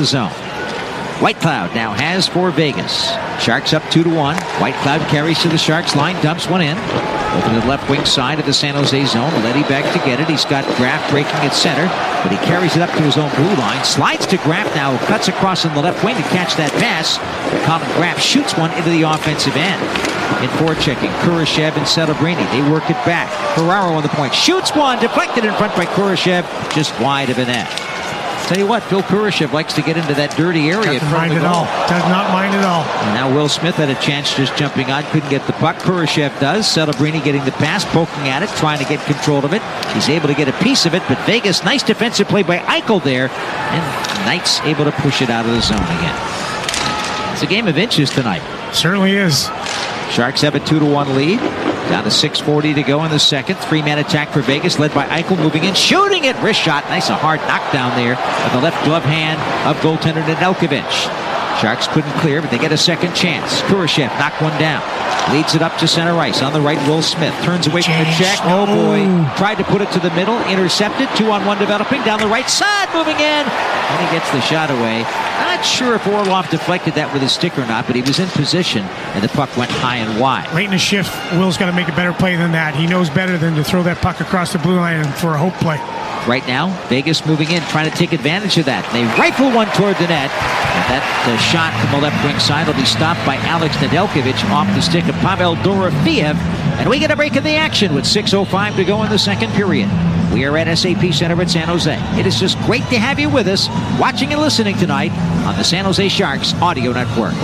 the zone. Whitecloud now has for Vegas. Sharks up 2-1. Whitecloud carries to the Sharks line, dumps one in. Over to the left wing side of the San Jose zone. Leddy back to get it. He's got Graff breaking at center, but he carries it up to his own blue line. Slides to Graff now, cuts across in the left wing to catch that pass. Colin Graff shoots one into the offensive end. In forechecking, Kurashev and Celebrini. They work it back. Ferraro on the point. Shoots one, deflected in front by Kurashev, just wide of the net. Tell you what, Phil Kurashev likes to get into that dirty area. Doesn't mind at all. Does not mind at all. And now Will Smith had a chance just jumping on. Couldn't get the puck. Kurashev does. Celebrini getting the pass, poking at it, trying to get control of it. He's able to get a piece of it, but Vegas, nice defensive play by Eichel there. And Knights able to push it out of the zone again. It's a game of inches tonight. Certainly is. Sharks have a 2-1 lead. Down to 6:40 to go in the second. Three-man attack for Vegas, led by Eichel, moving in, shooting it. Wrist shot. Nice, a hard knockdown there of the left glove hand of goaltender Nedeljkovic. Sharks couldn't clear, but they get a second chance. Kurashev knocked one down. Leads it up to center ice. On the right, Will Smith turns away from the check. Oh boy. Tried to put it to the middle. Intercepted. 2-on-1 developing. Down the right side. Moving in. And he gets the shot away. Not sure if Orlov deflected that with his stick or not, but he was in position, and the puck went high and wide. Late in the shift, Will's got to make a better play than that. He knows better than to throw that puck across the blue line for a hope play. Right now, Vegas moving in, trying to take advantage of that. They rifle one toward the net. And that shot from the left wing side will be stopped by Alex Nedeljkovic off the stick of Pavel Dorofeev. And we get a break in the action with 6:05 to go in the second period. We are at SAP Center at San Jose. It is just great to have you with us, watching and listening tonight on the San Jose Sharks Audio Network.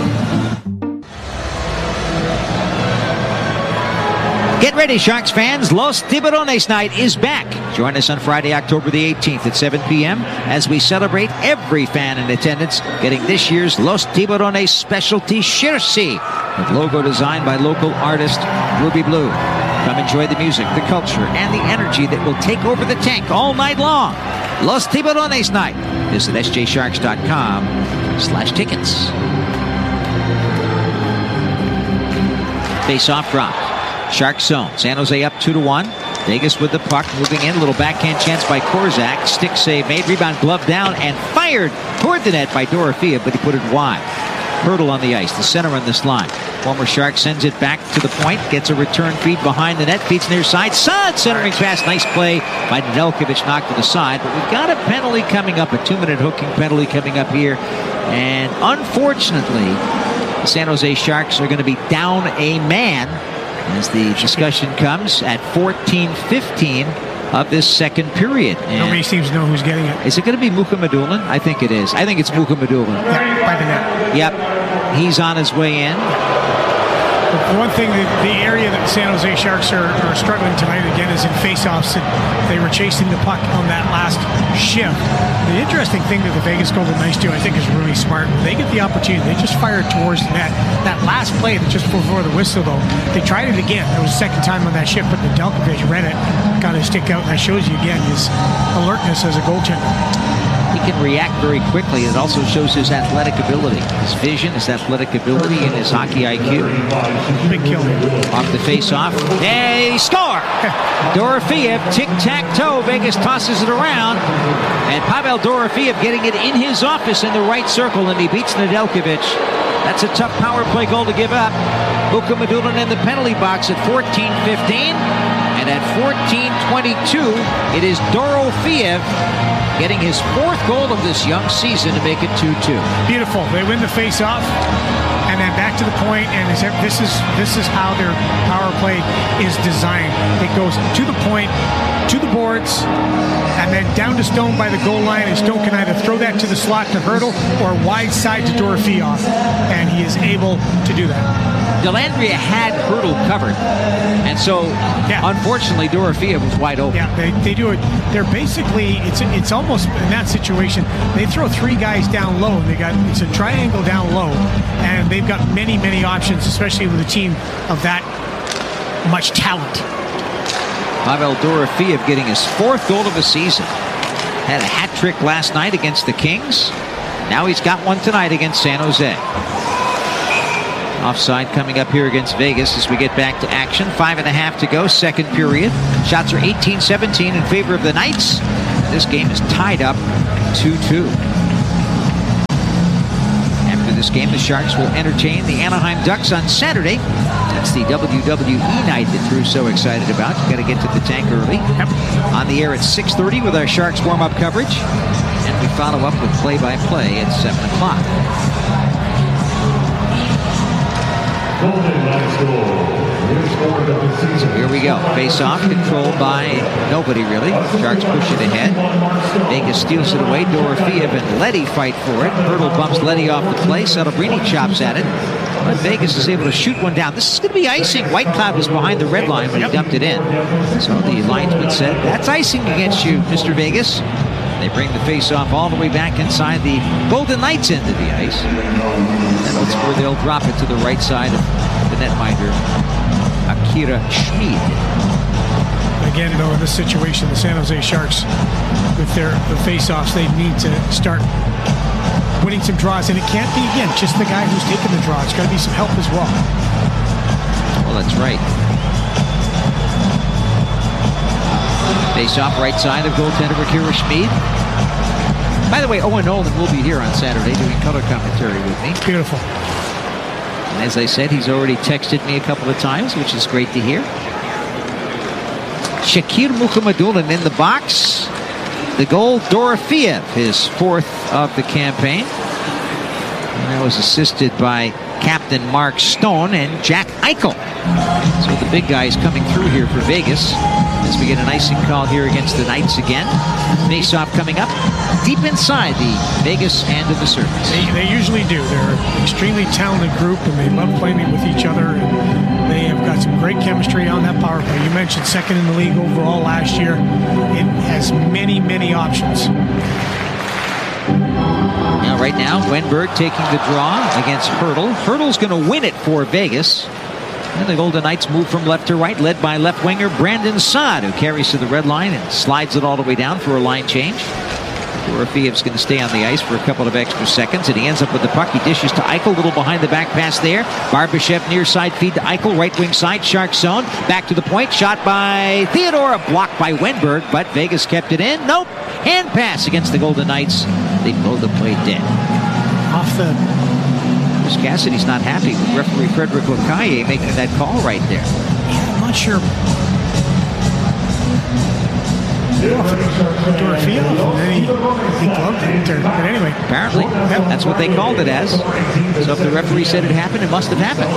Get ready, Sharks fans. Los Tiburones Night is back. Join us on Friday, October the 18th at 7 p.m. as we celebrate every fan in attendance getting this year's Los Tiburones specialty jersey with logo designed by local artist Ruby Blue. Come enjoy the music, the culture, and the energy that will take over the tank all night long. Los Tiburones Night. Visit sjsharks.com/tickets. Face-off drop. Shark zone. San Jose up 2-1. Vegas with the puck, moving in. A little backhand chance by Korzak. Stick save made. Rebound glove down and fired toward the net by Dorofeev, but he put it wide. Hurdle on the ice. The center on this line. Former Shark sends it back to the point. Gets a return feed behind the net. Feeds near side. Sud centering pass. Nice play by Nedeljkovic. Knocked to the side. But we've got a penalty coming up. A 2-minute hooking penalty coming up here. And unfortunately, the San Jose Sharks are going to be down a man as the discussion comes at 14:15 of this second period. And nobody seems to know who's getting it. Is it going to be Mukhamadullin? I think it is. I think it's Mukhamadullin. Yeah, by the net. Yep. He's on his way in. The one thing, the area that the San Jose Sharks are struggling tonight again is in faceoffs. They were chasing the puck on that last shift. The interesting thing that the Vegas Golden Knights do, I think, is really smart. When they get the opportunity, they just fire it towards the net. That last play, just before the whistle, though, they tried it again. That was the second time on that shift, but Nedeljkovic read it, got his stick out, and that shows you again his alertness as a goaltender. He can react very quickly. It also shows his athletic ability, his vision, his athletic ability, and his hockey IQ. Big kill. Off the face-off. They score! Dorofeev, tic-tac-toe. Vegas tosses it around. And Pavel Dorofeev getting it in his office in the right circle, and he beats Nedeljkovic. That's a tough power play goal to give up. Mukhamadullin in the penalty box at 14:15. And at 14:22, it is Dorofeev getting his fourth goal of this young season to make it 2-2. Beautiful. They win the face-off, and then back to the point, and this is how their power play is designed. It goes to the point, to the boards, and then down to Stone by the goal line, and Stone can either throw that to the slot to Hurdle or wide side to Dorofeev, and he is able to do that. Dellandrea had Hurdle covered, and so unfortunately Dorofeev was wide open. Yeah, they do it. They're basically, it's almost in that situation, they throw three guys down low. It's a triangle down low, and they've got many options, especially with a team of that much talent. Pavel Dorofeev getting his fourth goal of the season. Had a hat trick last night against the Kings. Now he's got one tonight against San Jose. Offside coming up here against Vegas as we get back to action. 5.5 to go, second period. Shots are 18-17 in favor of the Knights. This game is tied up 2-2. this game, the Sharks will entertain the Anaheim Ducks on Saturday. That's the WWE night that Drew's so excited about. You've got to get to the tank early. On the air at 6:30 with our Sharks warm-up coverage. And we follow up with play-by-play at 7 o'clock. So here we go. Face-off controlled by nobody, really. Sharks push it ahead. Vegas steals it away. Dorofeev and Leddy fight for it. Hertl bumps Leddy off the play. Celebrini chops at it. But Vegas is able to shoot one down. This is going to be icing. Whitecloud was behind the red line when he dumped it in. So the linesman said, that's icing against you, Mr. Vegas. They bring the face-off all the way back inside the Golden Knights end of the ice. And that's where they'll drop it to the right side of the netminder, Akira Schmid. Again, though, in this situation, the San Jose Sharks, with their face-offs, they need to start winning some draws. And it can't be, again, just the guy who's taking the draw. It's got to be some help as well. Well, that's right. Face-off right side of goaltender Akira Schmid. By the way, Owen Nolan will be here on Saturday doing color commentary with me. Beautiful. And as I said, he's already texted me a couple of times, which is great to hear. Shakir Mukhamadullin in the box. The goal, Dorofeev, his fourth of the campaign. And that was assisted by Captain Mark Stone and Jack Eichel. So the big guys coming through here for Vegas as we get an icing call here against the Knights again. Face-off coming up deep inside the Vegas end of the surface. They usually do. They're an extremely talented group, and they love playing with each other. And they have got some great chemistry on that power play. You mentioned second in the league overall last year. It has many, many options. Now, right now, Wenberg taking the draw against Hertl. Hertl's going to win it for Vegas. And the Golden Knights move from left to right, led by left winger Brandon Saad, who carries to the red line and slides it all the way down for a line change. Dorofeev's going to stay on the ice for a couple of extra seconds, and he ends up with the puck. He dishes to Eichel, a little behind the back pass there. Barbashev near side feed to Eichel, right wing side, Shark zone. Back to the point, shot by Theodora, blocked by Wenberg, but Vegas kept it in. Nope, hand pass against the Golden Knights. They blow the play dead. Off the... Cassidy's not happy with referee Frederick Lacaille making that call right there. Yeah, I'm not sure. Dorofeev, and then he gloved it. But anyway. Apparently, that's what they called it as. So if the referee said it happened, it must have happened.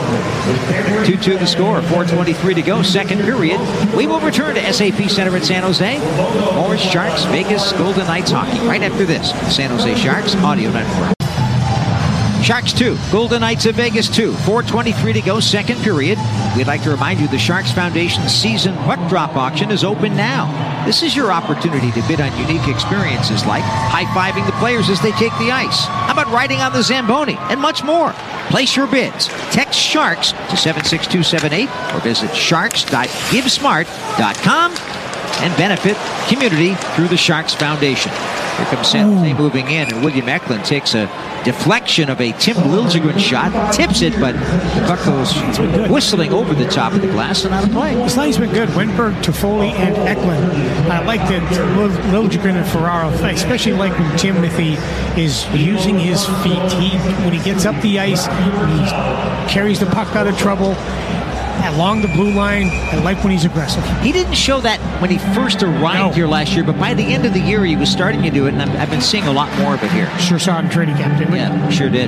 2-2 the score, 4:23 to go, second period. We will return to SAP Center in San Jose. More Sharks, Vegas, Golden Knights hockey right after this. San Jose Sharks Audio Network. Sharks 2, Golden Knights of Vegas 2, 4:23 to go, second period. We'd like to remind you the Sharks Foundation season puck drop auction is open now. This is your opportunity to bid on unique experiences like high-fiving the players as they take the ice. How about riding on the Zamboni and much more? Place your bids. Text SHARKS to 76278 or visit sharks.givesmart.com and benefit community through the Sharks Foundation. Here comes San Jose moving in, and William Eklund takes a deflection of a Tim Liljegren shot, tips it, but the puck goes whistling over the top of the glass and out of play. This line's been good. Wenberg, Toffoli, and Eklund. I like that Liljegren and Ferraro. I especially like when Timothy is using his feet. When he gets up the ice, he carries the puck out of trouble. Along the blue line, I like when he's aggressive. He didn't show that when he first arrived here last year, but by the end of the year, he was starting to do it, and I've been seeing a lot more of it here. Sure saw him training camp, didn't we? Yeah, sure did.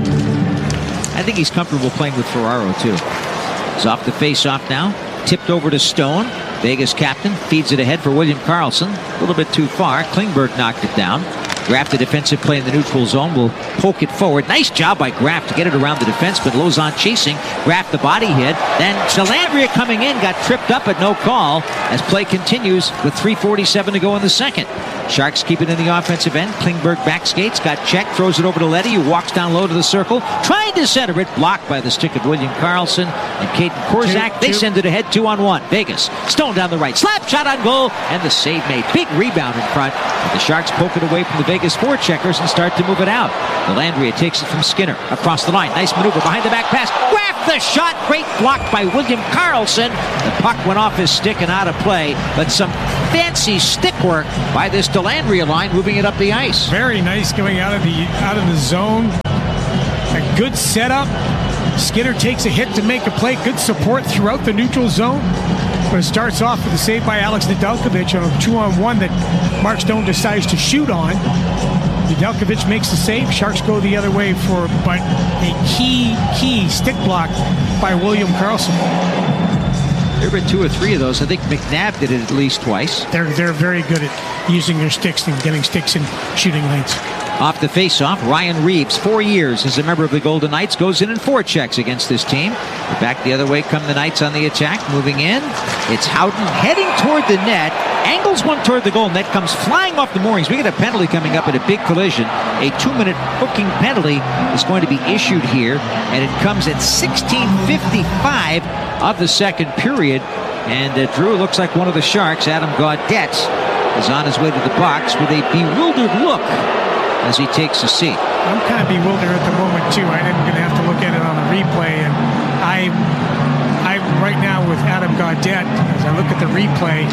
I think he's comfortable playing with Ferraro, too. He's off the face-off now. Tipped over to Stone. Vegas captain feeds it ahead for William Karlsson. A little bit too far. Klingberg knocked it down. Graff, the defensive play in the neutral zone, will poke it forward. Nice job by Graff to get it around the defenseman. Lauzon chasing. Graff the body hit. Then Dellandrea coming in, got tripped up but no call as play continues with 3:47 to go in the second. Sharks keep it in the offensive end. Klingberg back skates, got checked, throws it over to Leddy, who walks down low to the circle, trying to center it, blocked by the stick of William Karlsson and Caden Korczak. They send it ahead 2-on-1. Vegas, Stone down the right, slap shot on goal, and the save made. Big rebound in front. But the Sharks poke it away from the Vegas forecheckers and start to move it out. Dellandrea takes it from Skinner across the line. Nice maneuver behind the back pass. Graff the shot, great block by William Karlsson. The puck went off his stick and out of play, but some fancy stick work by this Dellandrea line, moving it up the ice. Very nice going out of the zone. A good setup. Skinner takes a hit to make a play. Good support throughout the neutral zone. But it starts off with a save by Alex Nedeljkovic on a 2-on-1 that Mark Stone decides to shoot on. Nedeljkovic makes the save. Sharks go the other way but a key stick block by William Karlsson. There have been 2 or 3 of those. I think McNabb did it at least twice. They're very good at using their sticks and getting sticks in shooting lanes. Off the faceoff, Ryan Reeves, 4 years as a member of the Golden Knights, goes in and forechecks against this team. But back the other way come the Knights on the attack, moving in. It's Howden heading toward the net, angles one toward the goal. Net comes flying off the moorings. We get a penalty coming up in a big collision. A 2-minute hooking penalty is going to be issued here, and it comes at 16:55 of the second period. And Drew looks like one of the Sharks. Adam Gaudette is on his way to the box with a bewildered look as he takes a seat. I'm kind of bewildered at the moment too. I'm going to have to look at it on the replay, and I'm right now with Adam Gaudette as I look at the replay.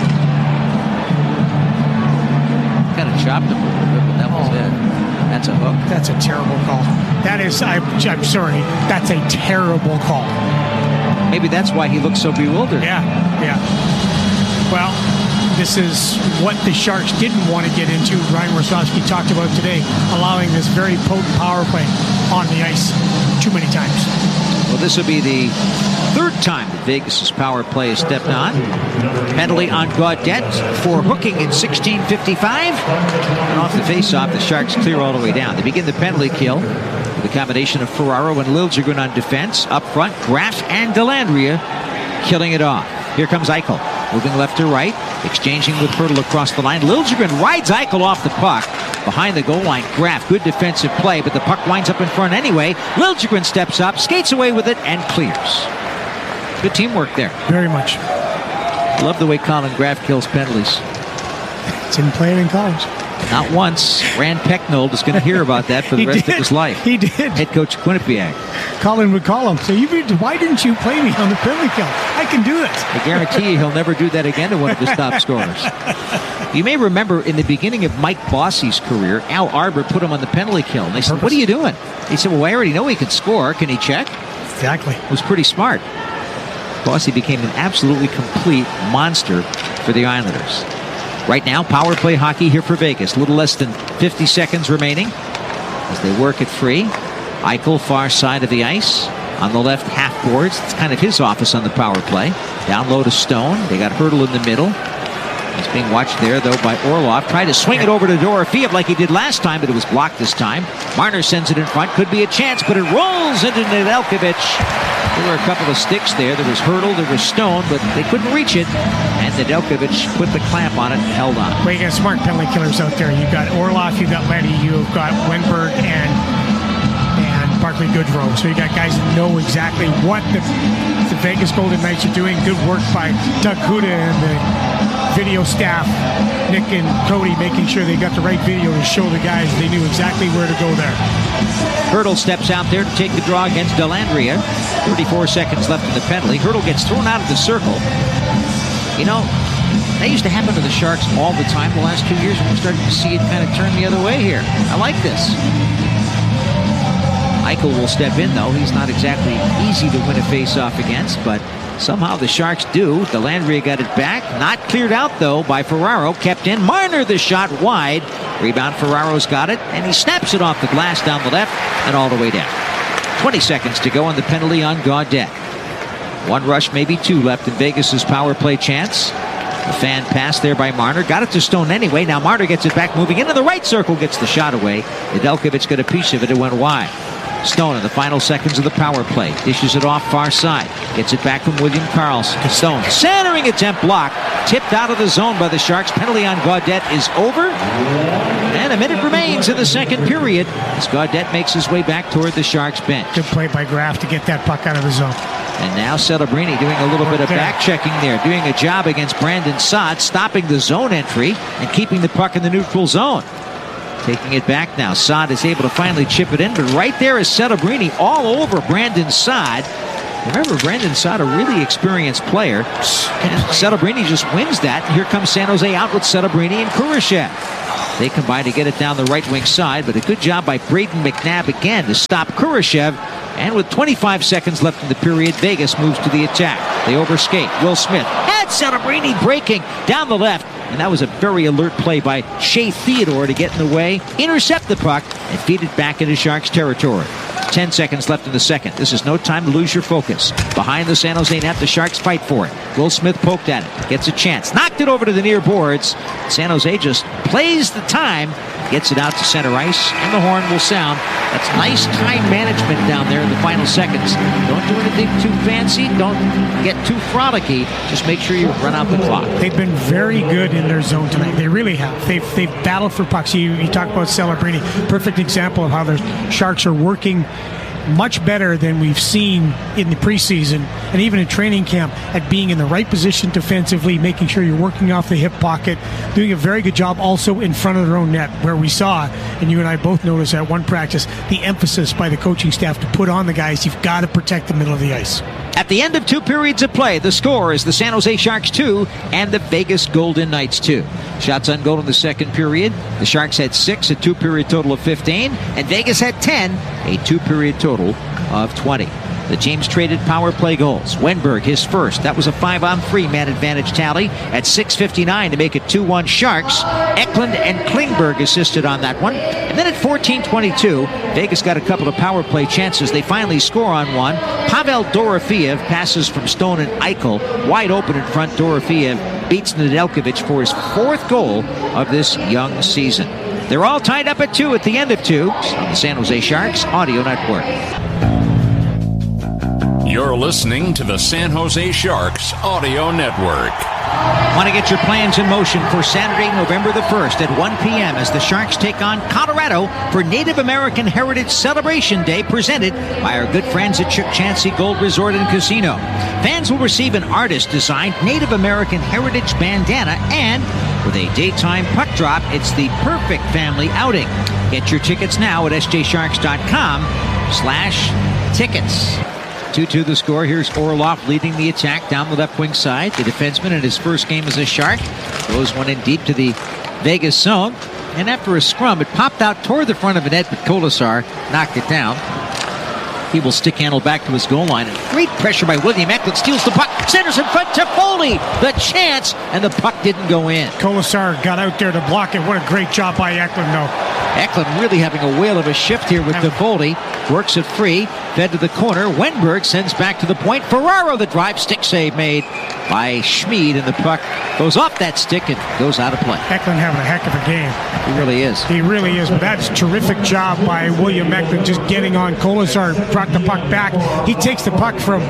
Kind of chopped him a little bit, but that was it. That's a hook. That's a terrible call. That is, I'm sorry, that's a terrible call. Maybe that's why he looks so bewildered. Yeah. Well, this is what the Sharks didn't want to get into. Ryan Warsofsky talked about today, allowing this very potent power play on the ice too many times. Well, this will be the 3rd time that Vegas' power play has stepped on. Penalty on Gaudette for hooking at 16:55. And off the faceoff, the Sharks clear all the way down. They begin the penalty kill with a combination of Ferraro and Liljegren on defense. Up front, Graf and Dellandrea killing it off. Here comes Eichel, moving left to right, exchanging with Hertl across the line. Liljegren rides Eichel off the puck. Behind the goal line, Graf, good defensive play, but the puck winds up in front anyway. Liljegren steps up, skates away with it, and clears. Good teamwork there. Very much. Love the way Colin Graf kills penalties. Didn't play it in college. Not once. Rand Pecknold is going to hear about that for the rest of his life. He did. Head coach Quinnipiac. Colin would call him. So why didn't you play me on the penalty kill? I can do this. I guarantee you he'll never do that again to one of his top scorers. You may remember in the beginning of Mike Bossy's career, Al Arbor put him on the penalty kill. And they said, "What are you doing?" He said, "Well, I already know he can score. Can he check?" Exactly. It was pretty smart. Bossy became an absolutely complete monster for the Islanders. Right now, power play hockey here for Vegas. A little less than 50 seconds remaining as they work it free. Eichel, far side of the ice. On the left half boards, it's kind of his office on the power play. Down low to Stone. They got Hertl in the middle. He's being watched there, though, by Orlov. Tried to swing it over to Dorofeev like he did last time, but it was blocked this time. Marner sends it in front. Could be a chance, but it rolls into Nedeljkovic. There were a couple of sticks there. There was Hertl, there was Stone, but they couldn't reach it. And Nedeljkovic put the clamp on it and held on. Well, you got smart penalty killers out there. You've got Orlov, you've got Leddy, you've got Wenberg, and Barclay Goodrow. So you got guys that know exactly what the Vegas Golden Knights are doing. Good work by Doug Huda and the video staff, Nick and Cody, making sure they got the right video to show the guys they knew exactly where to go there. Hertl steps out there to take the draw against Dellandrea. 34 seconds left in the penalty. Hertl gets thrown out of the circle. You know, that used to happen to the Sharks all the time the last 2 years, and we're starting to see it kind of turn the other way here. I like this. Eichel will step in, though. He's not exactly easy to win a face-off against, but somehow the Sharks do. Dellandrea got it back. Not cleared out, though, by Ferraro. Kept in. Marner, the shot wide. Rebound, Ferraro's got it, and he snaps it off the glass down the left and all the way down. 20 seconds to go on the penalty on Gaudette. One rush, maybe two left in Vegas' power play chance. A fan pass there by Marner. Got it to Stone anyway. Now Marner gets it back, moving into the right circle, gets the shot away. Nedeljkovic got a piece of it. It went wide. Stone in the final seconds of the power play. Dishes it off far side. Gets it back from William Karlsson. Stone centering attempt blocked. Tipped out of the zone by the Sharks. Penalty on Gaudette is over. And a minute remains in the second period as Gaudette makes his way back toward the Sharks bench. Good play by Graf to get that puck out of the zone. And now Celebrini doing a little bit of back checking there. Doing a job against Brandon Saad. Stopping the zone entry and keeping the puck in the neutral zone. Taking it back now. Saad is able to finally chip it in, but right there is Celebrini all over Brandon Saad. Remember, Brandon Saad, a really experienced player. And Celebrini just wins that. And here comes San Jose out with Celebrini and Kurashev. They combine to get it down the right wing side, but a good job by Braden McNabb again to stop Kurashev. And with 25 seconds left in the period, Vegas moves to the attack. They overskate. Will Smith had Celebrini breaking down the left. And that was a very alert play by Shea Theodore to get in the way, intercept the puck, and feed it back into Sharks territory. 10 seconds left in the second. This is no time to lose your focus. Behind the San Jose net, the Sharks fight for it. Will Smith poked at it. Gets a chance. Knocked it over to the near boards. San Jose just plays the time. Gets it out to center ice, and the horn will sound. That's nice time management down there in the final seconds. Don't do anything too fancy. Don't get too frolicky. Just make sure you run out the clock. They've been very good in their zone tonight. They really have. They've battled for pucks. You talk about Celebrini. Perfect example of how the Sharks are working much better than we've seen in the preseason and even in training camp at being in the right position defensively, making sure you're working off the hip pocket, doing a very good job also in front of their own net, where we saw, and you and I both noticed at one practice, the emphasis by the coaching staff to put on the guys. You've got to protect the middle of the ice. At the end of 2 periods of play, the score is the San Jose Sharks 2 and the Vegas Golden Knights 2. Shots on goal in the second period. The Sharks had 6, a 2-period total of 15, and Vegas had 10, a 2-period total of 20. The teams traded power play goals. Wenberg, his first. That was a 5-on-3 man advantage tally at 6:59 to make it 2-1 Sharks. Eklund and Klingberg assisted on that one. And then at 14:22, Vegas got a couple of power play chances. They finally score on one. Pavel Dorofeev passes from Stone and Eichel. Wide open in front, Dorofeev beats Nedeljkovic for his 4th goal of this young season. They're all tied up at 2 at the end of 2 on the San Jose Sharks Audio Network. You're listening to the San Jose Sharks Audio Network. Want to get your plans in motion for Saturday, November the 1st at 1 p.m. as the Sharks take on Colorado for Native American Heritage Celebration Day, presented by our good friends at Chuck Chansey Gold Resort and Casino. Fans will receive an artist-designed Native American Heritage bandana, and with a daytime puck drop, it's the perfect family outing. Get your tickets now at sjsharks.com/tickets. 2-2 the score. Here's Orlov leading the attack down the left wing side. The defenseman in his first game as a Shark throws one in deep to the Vegas zone. And after a scrum, it popped out toward the front of the net, but Kolasar knocked it down. He will stick handle back to his goal line. And great pressure by William Eklund. Steals the puck. Centers in front to Foley. The chance, and the puck didn't go in. Kolasar got out there to block it. What a great job by Eklund, though. Eklund really having a whale of a shift here with Toffoli. Works it free. Fed to the corner. Wenberg sends back to the point. Ferraro, the drive. Stick save made by Schmid, and the puck goes off that stick and goes out of play. Eklund having a heck of a game. He really is. He really is. But that's a terrific job by William Eklund, just getting on. Kolasar brought the puck back. He takes the puck from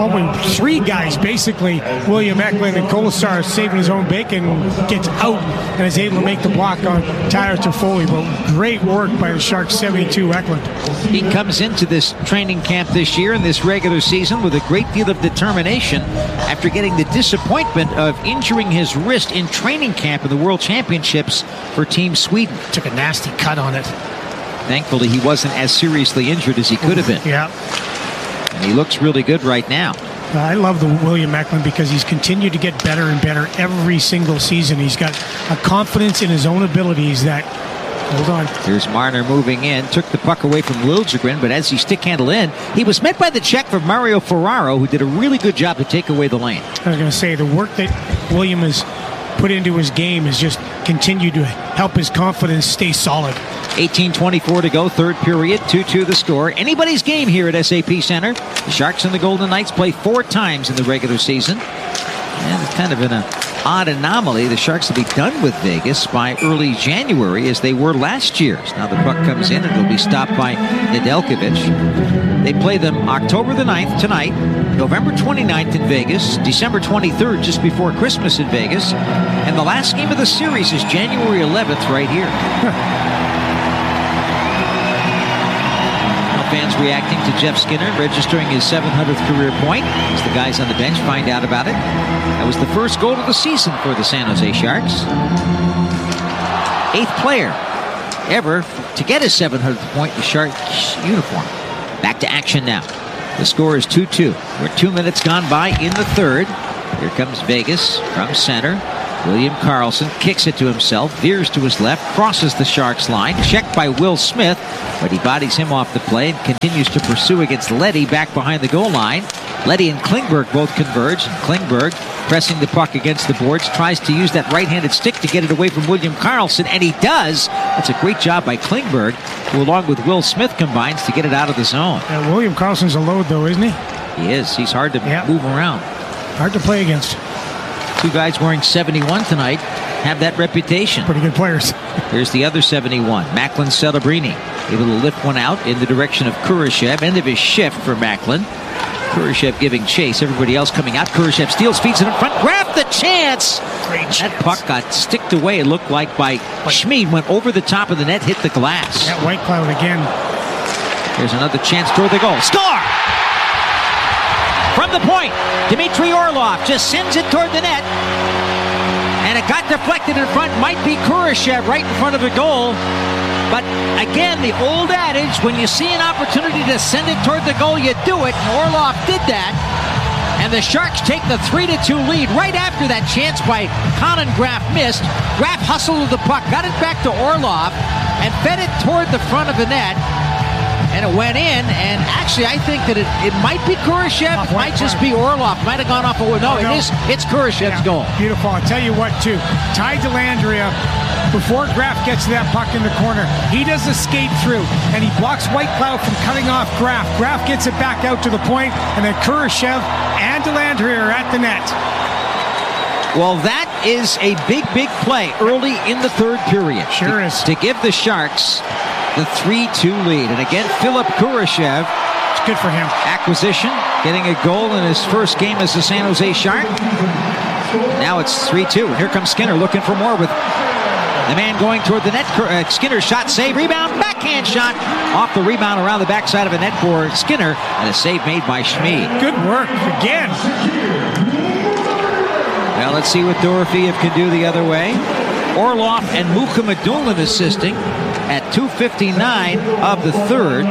3 guys, basically. William Eklund and Kolasar saving his own bacon, gets out and is able to make the block on Tyler Toffoli. But great work by the Sharks, 72 Eklund. He comes into this training camp this year in this regular season with a great deal of determination after getting the disappointment of injuring his wrist in training camp in the World Championships for Team Sweden. Took a nasty cut on it. Thankfully, he wasn't as seriously injured as he could have been. Yeah. And he looks really good right now. I love the William Eklund because he's continued to get better and better every single season. He's got a confidence in his own abilities that... Hold on. Here's Marner moving in. Took the puck away from Liljegren, but as he stick handled in, he was met by the check from Mario Ferraro, who did a really good job to take away the lane. I was going to say, the work that William has put into his game has just continued to help his confidence stay solid. 18:24 to go, third period, 2-2 the score. Anybody's game here at SAP Center. The Sharks and the Golden Knights play 4 times in the regular season. And it's kind of an odd anomaly. The Sharks will be done with Vegas by early January, as they were last year. So now the puck comes in and it'll be stopped by Nedeljkovic. They play them October the 9th tonight, November 29th in Vegas, December 23rd just before Christmas in Vegas, and the last game of the series is January 11th right here. Fans reacting to Jeff Skinner registering his 700th career point as the guys on the bench find out about it. That was the first goal of the season for the San Jose Sharks. 8th player ever to get his 700th point in the Sharks uniform. Back to action now. The score is 2-2. We're 2 minutes gone by in the third. Here comes Vegas from center. William Karlsson kicks it to himself, veers to his left, crosses the Sharks line, checked by Will Smith, but he bodies him off the play and continues to pursue against Leddy back behind the goal line. Leddy and Klingberg both converge, and Klingberg, pressing the puck against the boards, tries to use that right-handed stick to get it away from William Karlsson, and he does. That's a great job by Klingberg, who along with Will Smith combines to get it out of the zone. William Karlsson's a load, though, isn't he? He is. He's hard to move around. Hard to play against. Two guys wearing 71 tonight have that reputation. Pretty good players. Here's the other 71, Macklin Celebrini, able to lift one out in the direction of Kurashev. End of his shift for Macklin. Kurashev giving chase. Everybody else coming out. Kurashev steals, feeds it in front. Grab the chance. Great chance. That puck got sticked away, it looked like, by Schmid. Went over the top of the net, hit the glass. That Whitecloud again. There's another chance toward the goal. Score! From the point, Dmitry Orlov just sends it toward the net. And it got deflected in front. Might be Kurashev right in front of the goal. But again, the old adage, when you see an opportunity to send it toward the goal, you do it. And Orlov did that. And the Sharks take the 3-2 lead right after that chance by Conan Graf missed. Graf hustled with the puck, got it back to Orlov, and fed it toward the front of the net. And it went in, and actually I think that it might be Kurashev, it might just be Orlov, might have gone off a window. No, it's Kurashev's goal. Beautiful. I'll tell you what, too. Ty Dellandrea, before Graf gets to that puck in the corner, he does a skate through, and he blocks Whitecloud from cutting off Graf. Graf gets it back out to the point, and then Kurashev and Dellandrea are at the net. Well, that is a big play early in the third period. Sure is. To give the Sharks the 3-2 lead. And again, Philip Kurashev. It's good for him. Acquisition, getting a goal in his first game as a San Jose Shark. Now it's 3-2. Here comes Skinner looking for more with the man going toward the net. Skinner shot, save, rebound, backhand shot. Off the rebound around the backside of a net for Skinner. And a save made by Schmid. Good work again. Well, let's see what Dorofeev can do the other way. Orlov and Mukhamadullin assisting at 2:59 of the third.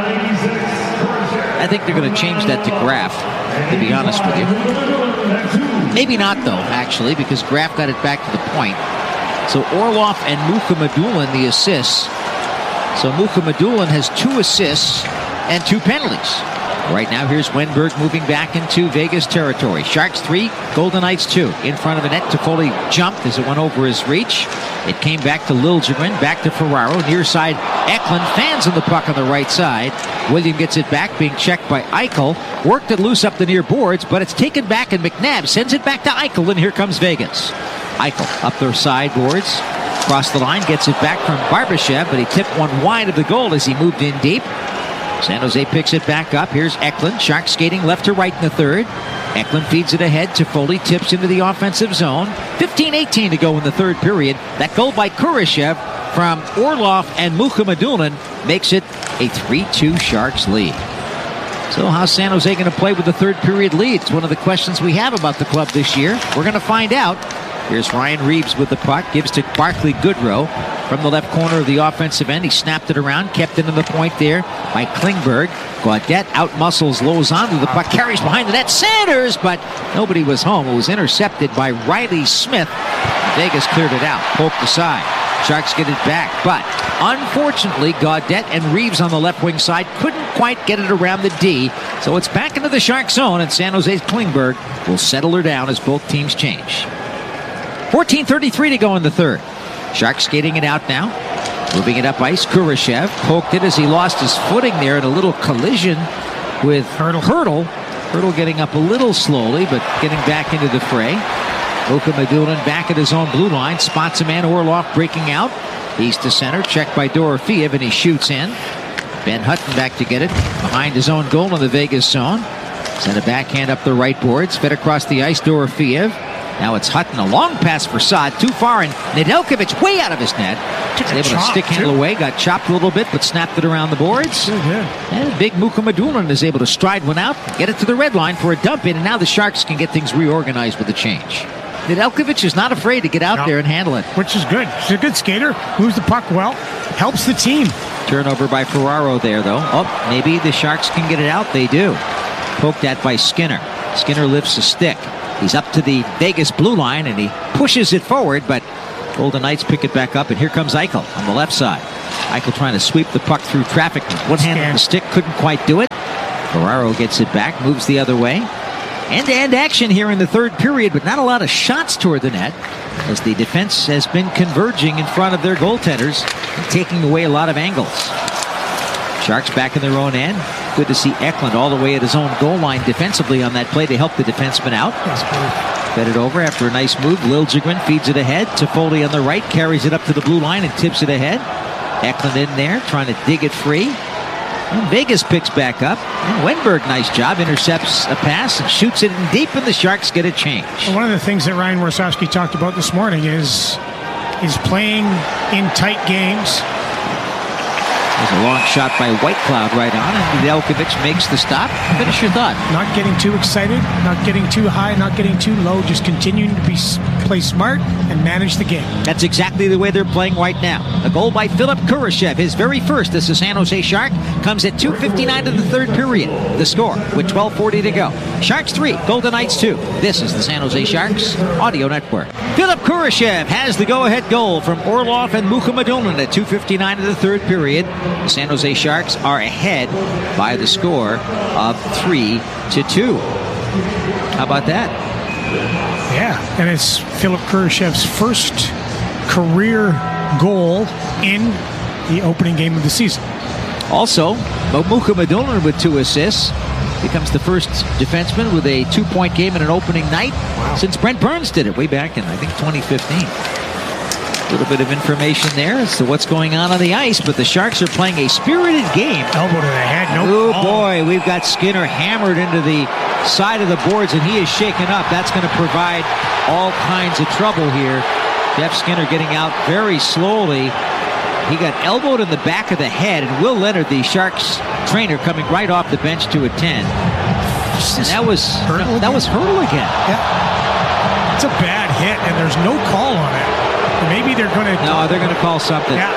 I think they're going to change that to Graf, to be honest with you. Maybe not, though, actually, because Graf got it back to the point. So Orlov and Mukhamadullin, the assists. So Mukhamadullin has 2 assists and 2 penalties. Right now, here's Wenberg moving back into Vegas territory. Sharks 3, Golden Knights 2. In front of the net, Toffoli jumped as it went over his reach. It came back to Liljegren, back to Ferraro. Near side, Eklund fans on the puck on the right side. William gets it back, being checked by Eichel. Worked it loose up the near boards, but it's taken back, and McNabb sends it back to Eichel, and here comes Vegas. Eichel up their sideboards, across the line, gets it back from Barbashev, but he tipped one wide of the goal as he moved in deep. San Jose picks it back up. Here's Eklund. Sharks skating left to right in the third. Eklund feeds it ahead to Foley. Tips into the offensive zone. 15-18 to go in the third period. That goal by Kurashev from Orlov and Mukhamadullin makes it a 3-2 Sharks lead. So how's San Jose going to play with the third period lead? It's one of the questions we have about the club this year. We're going to find out. Here's Ryan Reeves with the puck. Gives to Barclay Goodrow from the left corner of the offensive end. He snapped it around, kept it in the point there by Klingberg. Gaudette outmuscles Lozon to the puck. Carries behind the net. Sanders, but nobody was home. It was intercepted by Riley Smith. Vegas cleared it out. Poked aside. Sharks get it back, but unfortunately, Gaudette and Reeves on the left wing side couldn't quite get it around the D. So it's back into the Shark zone, and San Jose's Klingberg will settle her down as both teams change. 14:33 to go in the third. Sharks skating it out now. Moving it up ice. Kurashev poked it as he lost his footing there in a little collision with Hurdle. Hurdle getting up a little slowly, but getting back into the fray. Mukhamadullin back at his own blue line. Spots a man. Orlov breaking out. East to center. Checked by Dorofeev, and he shoots in. Ben Hutton back to get it. Behind his own goal in the Vegas zone. Sent a backhand up the right boards. Fed across the ice. Dorofeev. Now it's Hutton, a long pass for Saad, too far, and Nedeljkovic way out of his net. Was able to stick handle away, got chopped a little bit, but snapped it around the boards. And big Mukhamadullin is able to stride one out, get it to the red line for a dump in, and now the Sharks can get things reorganized with a change. Nedeljkovic is not afraid to get out there and handle it. Which is good. He's a good skater, moves the puck well, helps the team. Turnover by Ferraro there, though. Oh, maybe the Sharks can get it out. They do. Poked at by Skinner. Skinner lifts a stick. He's up to the Vegas blue line, and he pushes it forward, but Golden Knights pick it back up, and here comes Eichel on the left side. Eichel trying to sweep the puck through traffic. One hand on the stick, couldn't quite do it. Ferraro gets it back, moves the other way. End-to-end action here in the third period, but not a lot of shots toward the net, as the defense has been converging in front of their goaltenders and taking away a lot of angles. Sharks back in their own end. Good to see Eklund all the way at his own goal line defensively on that play to help the defenseman out. Fed it over after a nice move. Liljegren feeds it ahead. Toffoli on the right carries it up to the blue line and tips it ahead. Eklund in there trying to dig it free. And Vegas picks back up. And Wenberg, nice job, intercepts a pass and shoots it in deep, and the Sharks get a change. Well, one of the things that Ryan Warsawski talked about this morning is playing in tight games. There's a long shot by Whitecloud right on, and Nedeljkovic makes the stop. Finish your thought. Not getting too excited, not getting too high, not getting too low, just continuing to play smart and manage the game. That's exactly the way they're playing right now. A goal by Philip Kurashev, his very first as a San Jose Shark, comes at 2:59 of the third period. The score with 12:40 to go. Sharks 3, Golden Knights 2. This is the San Jose Sharks Audio Network. Philip Kurashev has the go-ahead goal from Orlov and Mukhamadullin at 2:59 of the third period. The San Jose Sharks are ahead by the score of 3-2. How about that? Yeah, and it's Philip Kurashev's first career goal in the opening game of the season. Also, Mukhamadullin with 2 assists becomes the first defenseman with a 2-point game in an opening night since Brent Burns did it way back in, I think, 2015. A little bit of information there as to what's going on the ice, but the Sharks are playing a spirited game. Elbow to the head. Oh, boy, we've got Skinner hammered into the side of the boards, and he is shaken up. That's going to provide all kinds of trouble here. Jeff Skinner getting out very slowly. He got elbowed in the back of the head, and Will Leonard, the Sharks trainer, coming right off the bench to attend. And that was Hurdle again. Yeah. It's a bad hit, and there's no call on it. Maybe they're going to... No, they're going to call something. Yeah.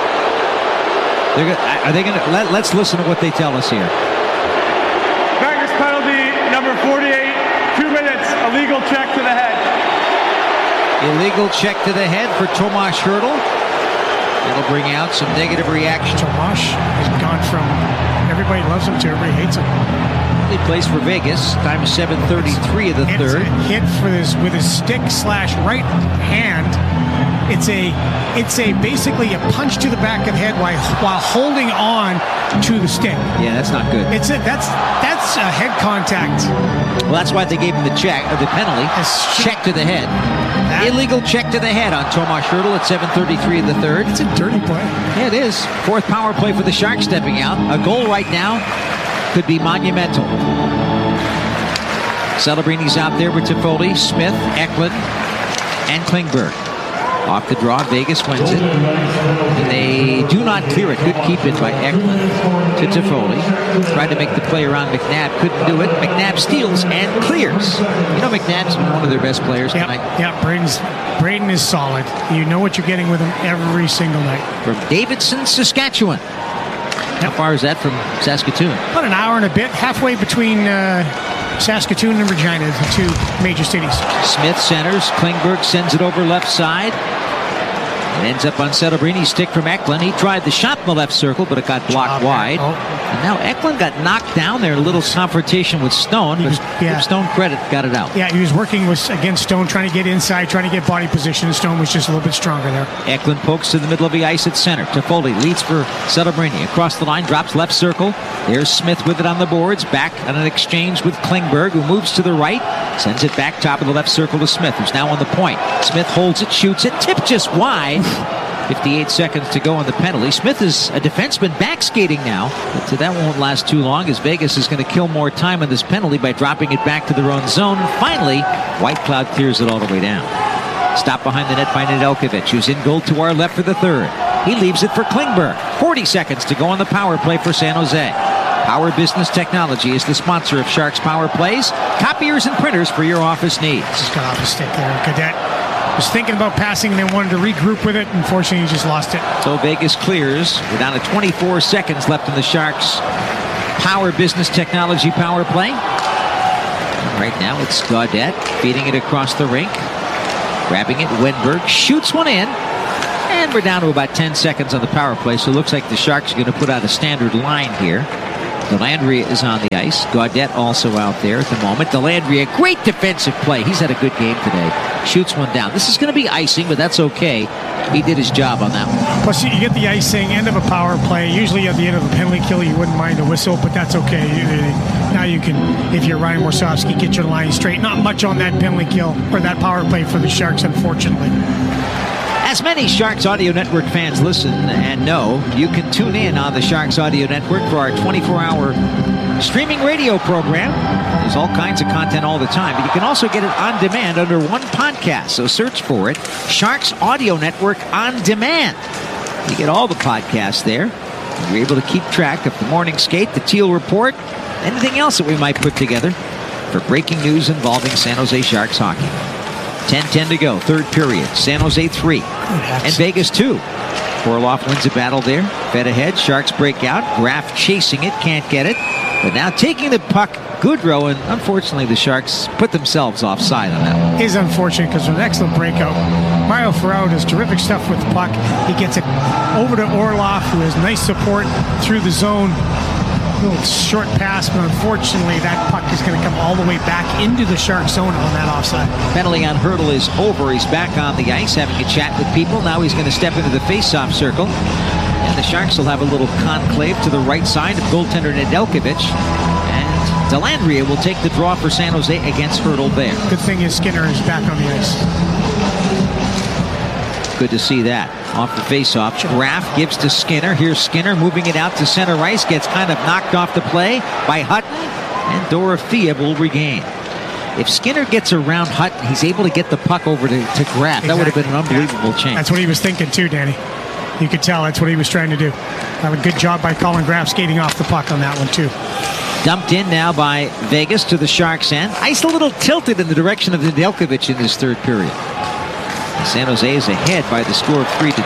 Are they going to... Let's listen to what they tell us here. Backers penalty, number 48, 2 minutes, illegal check to the head. Illegal check to the head for Tomas Hurdle. That'll bring out some negative reaction. Tomas has gone from everybody loves him to everybody hates him. He plays for Vegas. Time is 7:33 of the third. It's a hit with his stick / right hand. It's a basically a punch to the back of the head while holding on to the stick. Yeah, that's not good. That's a head contact. Well, that's why they gave him the penalty. Check to the head. Illegal check to the head on Tomas Hurdle at 7:33 of the third. It's a dirty play. Yeah, it is. Fourth power play for the Sharks stepping out. A goal right now could be monumental. Celebrini's out there with Toffoli, Smith, Eklund, and Klingberg. Off the draw, Vegas wins it. And they do not clear it. Good keep in by Eklund to Toffoli. Tried to make the play around McNabb. Couldn't do it. McNabb steals and clears. You know McNabb's one of their best players tonight. Yeah, Braden is solid. You know what you're getting with him every single night. From Davidson, Saskatchewan. How far is that from Saskatoon? About an hour and a bit. Halfway between Saskatoon and Regina, the two major cities. Smith centers. Klingberg sends it over left side. It ends up on Celebrini's stick from Eklund. He tried the shot in the left circle, but it got blocked wide. And now Eklund got knocked down there. A little confrontation with Stone, but give Stone credit, got it out. Yeah, he was working against Stone, trying to get inside, trying to get body position, and Stone was just a little bit stronger there. Eklund pokes to the middle of the ice at center. Toffoli leads for Celebrini. Across the line, drops left circle. There's Smith with it on the boards. Back on an exchange with Klingberg, who moves to the right. Sends it back top of the left circle to Smith, who's now on the point. Smith holds it, shoots it, tip just wide. 58 seconds to go on the penalty. Smith is a defenseman back skating now, but that won't last too long as Vegas is going to kill more time on this penalty by dropping it back to their own zone. Finally, Whitecloud clears it all the way down. Stop behind the net by Nedeljkovic, who's in goal to our left for the third. He leaves it for Klingberg. 40 seconds to go on the power play for San Jose. Power Business Technology is the sponsor of Sharks Power Plays. Copiers and printers for your office needs. Just got off his stick there. Cadet was thinking about passing and then wanted to regroup with it. Unfortunately, he just lost it. So Vegas clears. We're down to 24 seconds left in the Sharks Power Business Technology power play. Right now it's Gaudette feeding it across the rink. Grabbing it, Wenberg shoots one in. And we're down to about 10 seconds on the power play, so it looks like the Sharks are going to put out a standard line here. Dellandrea is on the ice. Gaudette also out there at the moment. Dellandrea, great defensive play. He's had a good game today. Shoots one down. This is going to be icing, but that's okay. He did his job on that one. Plus, you get the icing, end of a power play. Usually at the end of a penalty kill, you wouldn't mind a whistle, but that's okay. Now you can, if you're Ryan Warsofsky, get your line straight. Not much on that penalty kill or that power play for the Sharks, unfortunately. As many Sharks Audio Network fans listen and know, you can tune in on the Sharks Audio Network for our 24-hour streaming radio program. There's all kinds of content all the time, but you can also get it on demand under one podcast. So search for it, Sharks Audio Network On Demand. You get all the podcasts there. You're able to keep track of the morning skate, the Teal Report, anything else that we might put together for breaking news involving San Jose Sharks hockey. 10-10 to go, third period. San Jose 3 and Vegas 2. Orlov wins a battle there. Fed ahead, Sharks break out. Graf chasing it, can't get it. But now taking the puck, Goodrow, and unfortunately the Sharks put themselves offside on that one. It is unfortunate because it was an excellent breakout. Mario Ferraro does terrific stuff with the puck. He gets it over to Orlov, who has nice support through the zone. Little short pass, but unfortunately that puck is going to come all the way back into the Shark zone on that offside. Penalty on Hertl is over. He's back on the ice having a chat with people. Now he's going to step into the face-off circle. And the Sharks will have a little conclave to the right side of goaltender Nedeljkovic. And Dellandrea will take the draw for San Jose against Hertl there. Good thing is Skinner is back on the ice. Good to see that. Off the face-off, Graf gives to Skinner. Here's Skinner moving it out to center ice. Gets kind of knocked off the play by Hutton. And Dorofeev will regain. If Skinner gets around Hutton, he's able to get the puck over to Graf. Exactly. That would have been an unbelievable change. That's what he was thinking too, Danny. You could tell that's what he was trying to do. A good job by Colin Graf skating off the puck on that one too. Dumped in now by Vegas to the Sharks' end. Ice a little tilted in the direction of Nedeljkovic in this third period. San Jose is ahead by the score of 3-2.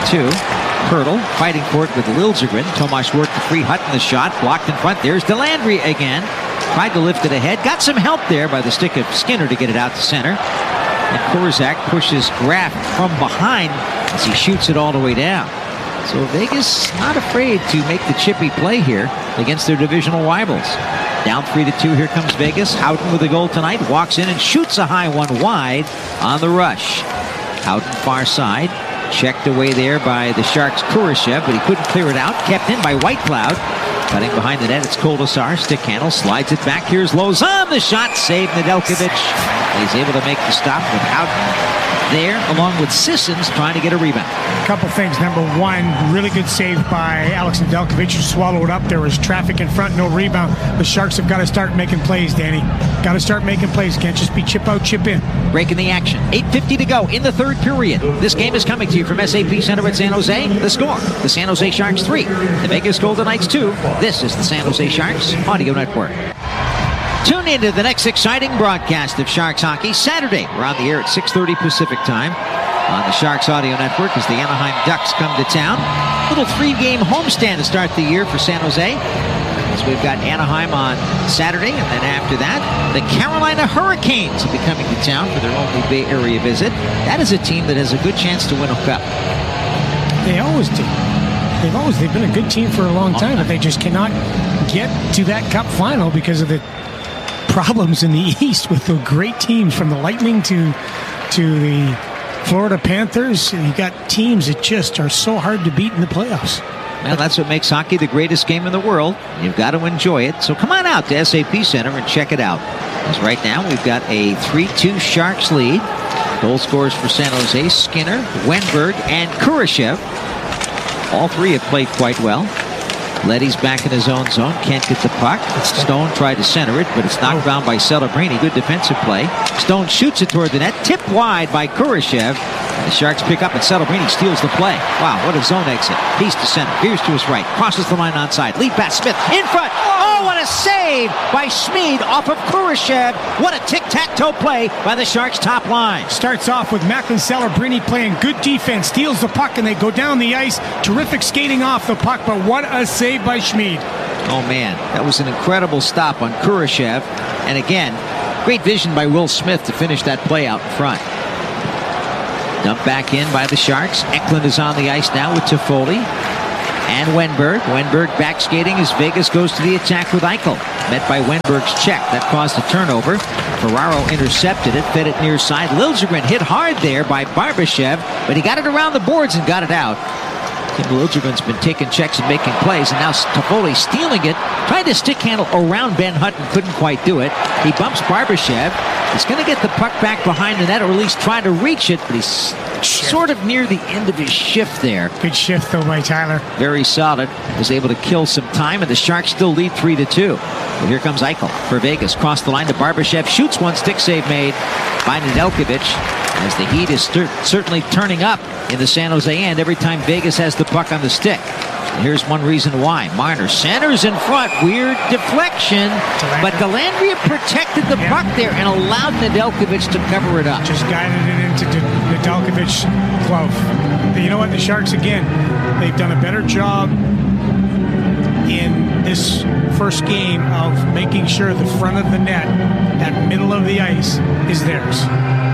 Hertl fighting for it with Liljegren. Tomas worked the free. Hutton the shot. Blocked in front. There's Dellandrea again. Tried to lift it ahead. Got some help there by the stick of Skinner to get it out to center. And Korzak pushes Graf from behind as he shoots it all the way down. So Vegas not afraid to make the chippy play here against their divisional rivals. Down 3-2. Here comes Vegas. Houghton with a goal tonight. Walks in and shoots a high one wide on the rush. Houghton far side, checked away there by the Sharks' Kurashev, but he couldn't clear it out. Kept in by Whitecloud. Cutting behind the net, it's Kolasar. Stick handle, slides it back. Here's Lauzon. The shot saved Nedeljkovic. He's able to make the stop with Houghton there, along with Sissons trying to get a rebound. A couple things. Number one, really good save by Alex Nedeljkovic, who swallowed up. There was traffic in front, no rebound. The Sharks have got to start making plays, Danny. Got to start making plays. Can't just be chip out, chip in. Breaking the action. 8:50 to go in the third period. This game is coming to you from SAP Center at San Jose. The score, the San Jose Sharks 3, the Vegas Golden Knights 2. This is the San Jose Sharks Audio Network. Tune in to the next exciting broadcast of Sharks hockey Saturday. We're on the air at 6:30 Pacific time on the Sharks Audio Network as the Anaheim Ducks come to town. Little 3-game homestand to start the year for San Jose. So we've got Anaheim on Saturday, and then after that, the Carolina Hurricanes will be coming to town for their only Bay Area visit. That is a team that has a good chance to win a cup. They always do. They've been a good team for a long time, but they just cannot get to that cup final because of the problems in the East with the great teams from the Lightning to the Florida Panthers. You got teams that just are so hard to beat in the playoffs. Well, that's what makes hockey the greatest game in the world. You've got to enjoy it. So come on out to SAP Center and check it out. As right now, we've got a 3-2 Sharks lead. Goal scorers for San Jose, Skinner, Wenberg, and Kurashev. All three have played quite well. Leddy's back in his own zone. Can't get the puck. Stone tried to center it, but it's knocked down by Celebrini. Good defensive play. Stone shoots it toward the net. Tipped wide by Kurashev. And the Sharks pick up, and Celebrini steals the play. Wow, what a zone exit. He's to center. Here's to his right. Crosses the line onside. Lead pass, Smith in front. Oh, what a save by Schmid off of Kurashev. What a tic-tac-toe play by the Sharks' top line. Starts off with Macklin Celebrini playing good defense. Steals the puck, and they go down the ice. Terrific skating off the puck, but what a save by Schmid. Oh, man. That was an incredible stop on Kurashev. And again, Great vision by Will Smith to finish that play out in front. Dumped back in by the Sharks. Eklund is on the ice now with Toffoli and Wenberg. Wenberg back skating as Vegas goes to the attack with Eichel. Met by Wenberg's check. That caused a turnover. Ferraro intercepted it, fed it near side. Liljegren hit hard there by Barbashev, but he got it around the boards and got it out. Tim Liljegren's been taking checks and making plays, and now Toffoli stealing it. Tried to stick handle around Ben Hutton, couldn't quite do it. He bumps Barbashev. He's going to get the puck back behind the net, or at least try to reach it, but he's sort of near the end of his shift there. Good shift, though, by Tyler. Very solid. Was able to kill some time, and the Sharks still lead 3-2. Well, here comes Eichel for Vegas. Cross the line to Barbashev. Shoots one. Stick save made by Nedeljkovic. As the heat is certainly turning up in the San Jose end every time Vegas has the puck on the stick. And here's one reason why. Marner centers in front. Weird deflection. But Dellandrea protected the puck there and allowed Nedeljkovic to cover it up. Just guided it into Nedeljkovic's glove. But you know what? The Sharks, again, they've done a better job in this first game of making sure the front of the net, that middle of the ice, is theirs.